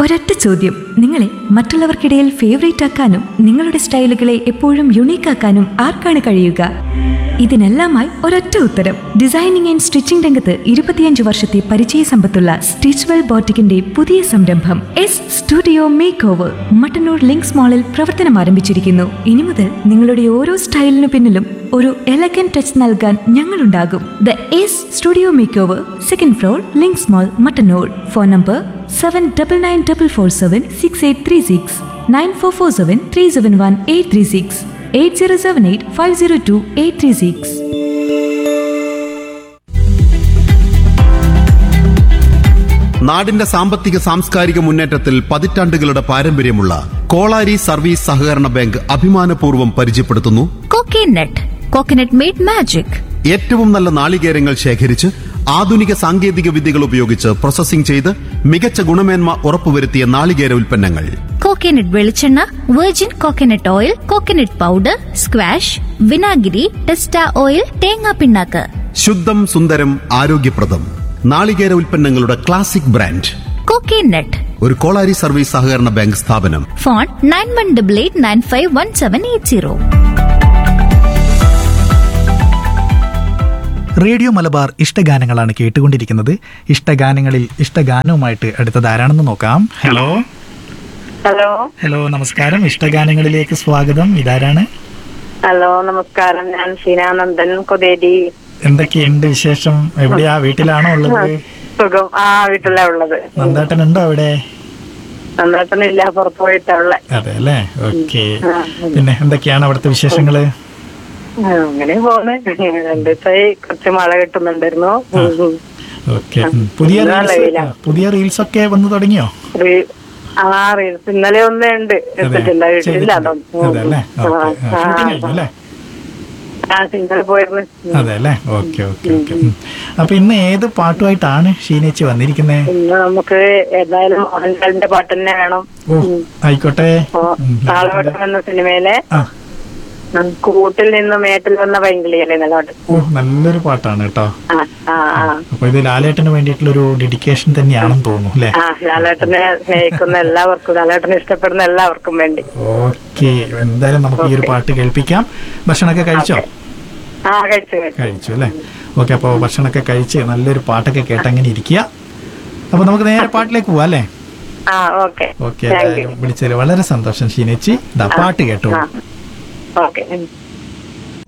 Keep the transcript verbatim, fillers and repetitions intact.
ഒരൊറ്റ ചോദ്യം, നിങ്ങളെ മറ്റുള്ളവർക്കിടയിൽ ഫേവറേറ്റ് ആക്കാനും നിങ്ങളുടെ സ്റ്റൈലുകളെ എപ്പോഴും യുണീക്ക് ആക്കാനും ആർക്കാണ് കഴിയുക? ഇതിനെല്ലാമായി ഒരൊറ്റ ഉത്തരം. ഡിസൈനിങ് ആൻഡ് സ്റ്റിച്ചിംഗ് രംഗത്ത് ഇരുപത്തിയഞ്ച് വർഷത്തെ പരിചയ സമ്പത്തുള്ള സ്റ്റിച്ച്വെൽ ബോട്ടിക്കിന്റെ പുതിയ സംരംഭം S studio make over Mattannur links മാളിൽ പ്രവർത്തനം ആരംഭിച്ചിരിക്കുന്നു. ഇനി മുതൽ നിങ്ങളുടെ ഓരോ സ്റ്റൈലിനു പിന്നിലും ഒരു എലഗൻ ടച്ച് നൽകാൻ ഞങ്ങളുണ്ടാകും. The S studio make over, second floor, links mall, Mattannur. Phone number seven double nine double four seven six eight three six, nine four four seven three seven one eight three six, eight zero seven eight five zero to eight three six. നാടിന്റെ സാമ്പത്തിക സാംസ്കാരിക മുന്നേറ്റത്തിൽ പതിറ്റാണ്ടുകളുടെ പാരമ്പര്യമുള്ള Kolari service സഹകരണ bank അഭിമാനപൂർവ്വം പരിചയപ്പെടുത്തുന്നു coconut. Coconut made magic. ഏറ്റവും നല്ല നാളികേരങ്ങൾ ശേഖരിച്ച് ആധുനിക സാങ്കേതിക വിദ്യകൾ ഉപയോഗിച്ച് പ്രോസസ്സിംഗ് ചെയ്ത് മികച്ച ഗുണമേന്മ ഉറപ്പുവരുത്തിയ നാളികേര ഉൽപ്പന്നങ്ങൾ. കോക്കനട്ട് വെളിച്ചെണ്ണ, virgin coconut oil, coconut powder, squash, വിനാഗിരി, ടെസ്റ്റ ഓയിൽ, തേങ്ങാ പിണ്ണാക്ക്. ശുദ്ധം സുന്ദരം ആരോഗ്യപ്രദം നാളികേര ഉൽപ്പന്നങ്ങളുടെ ക്ലാസിക് ബ്രാൻഡ് കോക്കനട്ട്. ഒരു കോളാരി സർവീസ് സഹകരണ ബാങ്ക് സ്ഥാപനം. Phone nine one double eight nine five one seven eight zero. Radio Malabar ഇഷ്ടഗാനങ്ങളാണ് കേട്ടുകൊണ്ടിരിക്കുന്നത്. ഇഷ്ടഗാനങ്ങളിൽ ഇഷ്ടഗാനവുമായിട്ട് അടുത്തത് ആരാണെന്ന് നോക്കാം. ഹലോ ഹലോ ഹലോ നമസ്കാരം. ഇഷ്ടഗാനങ്ങളിലേക്ക് സ്വാഗതം. ഇതാരാണ്? ഹലോ നമസ്കാരം, ഞാൻ ഷീനാനന്ദൻ കൊതേരി. എന്തൊക്കെയുണ്ട് വിശേഷം? എവിടെയാ? വീട്ടിലാണോ ഉള്ളത്? സുഖം. ആ വീട്ടിലാ ഉള്ളത്. നന്ദേട്ടൻ ഉണ്ടോ അവിടെ? നന്നായിട്ടൊന്നുമില്ല, പുറത്തു പോയിട്ടാ ഉള്ളെ. അതെ അല്ലേ, ഓക്കെ. പിന്നെ എന്തൊക്കെയാണ് അവിടുത്തെ വിശേഷങ്ങള്? അങ്ങനെ പോന്ന്. രണ്ടു ദിവസമായി കുറച്ച് മഴ കിട്ടുന്നുണ്ടായിരുന്നു. ഓക്കെ. പുതിയ റീൽസ് പുതിയ റീൽസ് ഒക്കെ വന്നു തുടങ്ങിയോ? ആ റീൽസ് ഇന്നലെ ഒന്നേ ഉണ്ട് എടുത്തിട്ടില്ല, വീട്ടിലില്ല. ഇന്നലെ പോയിരുന്നു. അതെ അല്ലേ, ഓക്കെ ഓക്കെ ഓക്കെ. അപ്പൊ ഇന്ന് ഏത് പാട്ടുമായിട്ടാണ് ഷീനേച്ചി വന്നിരിക്കുന്നത്? ഇന്ന് നമുക്ക് ഏതായാലും മോഹൻലാലിന്റെ പാട്ട് തന്നെ വേണം. ഓ ആയിക്കോട്ടെ. താളവട്ടം എന്ന സിനിമയിലെ കൂട്ടിൽ നിന്ന് മേട്ടിൽ വന്ന പൈങ്കിളിയല്ലേ നിലപാട്. ഓ നല്ലൊരു പാട്ടാണ് കേട്ടോ. അപ്പൊ ഇത് ലാലേട്ടന് വേണ്ടിയിട്ടുള്ളൊരു ഡെഡിക്കേഷൻ തന്നെയാണെന്ന് തോന്നുന്നു അല്ലേ? ആ ലാലേട്ടനെ സ്നേഹിക്കുന്ന എല്ലാവർക്കും, ലാലേട്ടനെ ഇഷ്ടപ്പെടുന്ന എല്ലാവർക്കും വേണ്ടി. ഓക്കെ, എന്തായാലും നമുക്ക് ഈ ഒരു പാട്ട് കേൾപ്പിക്കാം. ഭക്ഷണമൊക്കെ കഴിച്ചോ? ആ കഴിച്ചു കഴിച്ചു അല്ലേ, ഓക്കെ. അപ്പൊ ഭക്ഷണമൊക്കെ കഴിച്ച് നല്ലൊരു പാട്ടൊക്കെ കേട്ടങ്ങനെ ഇരിക്കുക. അപ്പൊ നമുക്ക് നേരെ പാട്ടിലേക്ക് പോവാം അല്ലേ? Okay okay. വിളിച്ചതിൽ വളരെ സന്തോഷം ഷീനേച്ചി. പാട്ട് കേട്ടോ. ഓക്കെ.